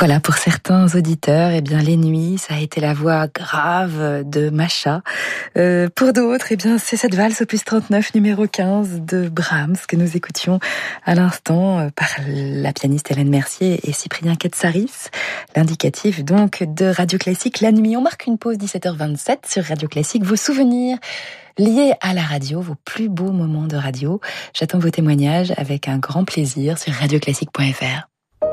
Voilà, pour certains auditeurs, eh bien, les nuits, ça a été la voix grave de Masha. Pour d'autres, eh bien, c'est cette valse opus 39, numéro 15 de Brahms que nous écoutions à l'instant par la pianiste Hélène Mercier et Cyprien Katsaris. L'indicatif, donc, de Radio Classique, la nuit. On marque une pause 17h27 sur Radio Classique. Vos souvenirs liés à la radio, vos plus beaux moments de radio. J'attends vos témoignages avec un grand plaisir sur radioclassique.fr.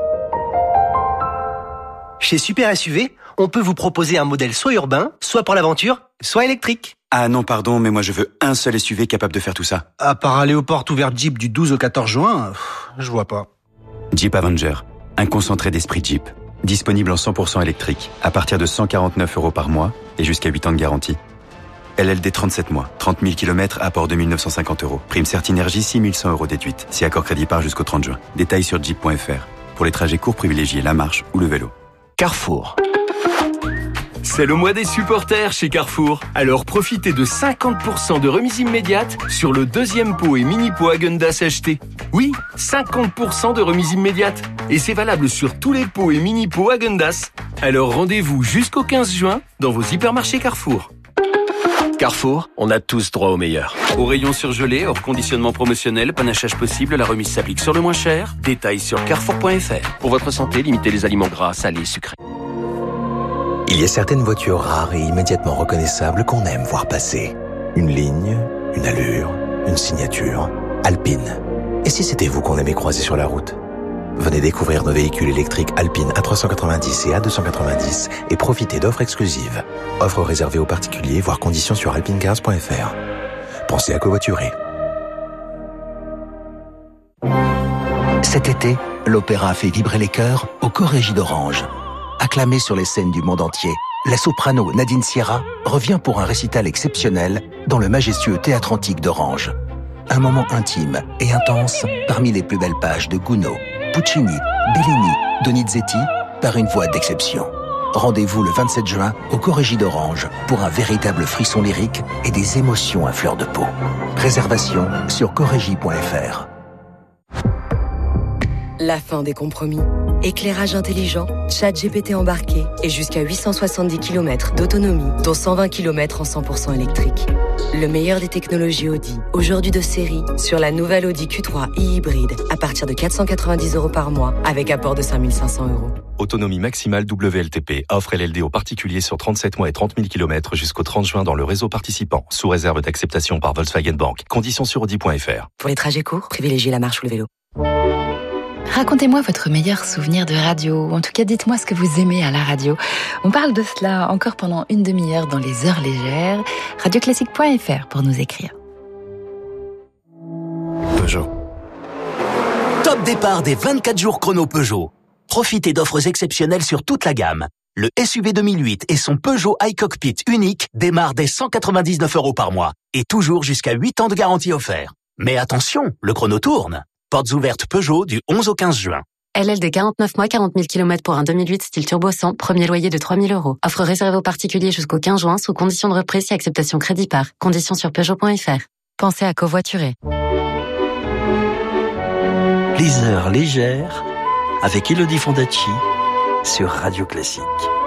Chez Super SUV, on peut vous proposer un modèle soit urbain, soit pour l'aventure, soit électrique. Ah non, pardon, mais moi je veux un seul SUV capable de faire tout ça. À part aller aux portes ouvertes Jeep du 12 au 14 juin, je vois pas. Jeep Avenger, un concentré d'esprit Jeep. Disponible en 100% électrique, à partir de 149 € par mois et jusqu'à 8 ans de garantie. LLD 37 mois, 30 000 km, apport 2 950 €. Prime Certinergie, 6 100 € déduite. Si accord crédit par jusqu'au 30 juin. Détails sur jeep.fr. Pour les trajets courts, privilégiez la marche ou le vélo. Carrefour. C'est le mois des supporters chez Carrefour. Alors profitez de 50% de remise immédiate sur le deuxième pot et mini pot Häagen-Dazs acheté. Oui, 50% de remise immédiate. Et c'est valable sur tous les pots et mini pots Häagen-Dazs. Alors rendez-vous jusqu'au 15 juin dans vos hypermarchés Carrefour. Carrefour, on a tous droit au meilleur. Au rayon surgelé, hors conditionnement promotionnel, panachage possible, la remise s'applique sur le moins cher. Détails sur carrefour.fr. Pour votre santé, limitez les aliments gras, salés, sucrés. Il y a certaines voitures rares et immédiatement reconnaissables qu'on aime voir passer. Une ligne, une allure, une signature. Alpine. Et si c'était vous qu'on aimait croiser sur la route ? Venez découvrir nos véhicules électriques Alpine A390 et A290 et profitez d'offres exclusives. Offres réservées aux particuliers, voire conditions sur alpinecars.fr. Pensez à covoiturer. Cet été, l'opéra fait vibrer les cœurs au Corégie d'Orange. Acclamée sur les scènes du monde entier, la soprano Nadine Sierra revient pour un récital exceptionnel dans le majestueux théâtre antique d'Orange. Un moment intime et intense parmi les plus belles pages de Gounod, Puccini, Bellini, Donizetti, par une voix d'exception. Rendez-vous le 27 juin au Corégie d'Orange pour un véritable frisson lyrique et des émotions à fleur de peau. Réservation sur corégie.fr. La fin des compromis. Éclairage intelligent, chat GPT embarqué et jusqu'à 870 km d'autonomie, dont 120 km en 100% électrique. Le meilleur des technologies Audi, aujourd'hui de série, sur la nouvelle Audi Q3 e-hybride, à partir de 490 € par mois, avec apport de 5 500 €. Autonomie maximale WLTP. Offre LLD aux particuliers sur 37 mois et 30 000 km jusqu'au 30 juin dans le réseau participant, sous réserve d'acceptation par Volkswagen Bank. Conditions sur Audi.fr. Pour les trajets courts, privilégiez la marche ou le vélo. Racontez-moi votre meilleur souvenir de radio. En tout cas, dites-moi ce que vous aimez à la radio. On parle de cela encore pendant une demi-heure dans les heures légères. Radioclassique.fr pour nous écrire. Peugeot. Top départ des 24 jours chrono Peugeot. Profitez d'offres exceptionnelles sur toute la gamme. Le SUV 2008 et son Peugeot iCockpit unique démarrent dès 199 € par mois et toujours jusqu'à 8 ans de garantie offert. Mais attention, le chrono tourne. Portes ouvertes Peugeot du 11 au 15 juin. LLD 49 mois, 40 000 km pour un 2008 style turbo 100, premier loyer de 3 000 €. Offre réservée aux particuliers jusqu'au 15 juin sous condition de reprise et acceptation crédit par. Conditions sur Peugeot.fr. Pensez à covoiturer. Les heures légères avec Elodie Fondacci sur Radio Classique.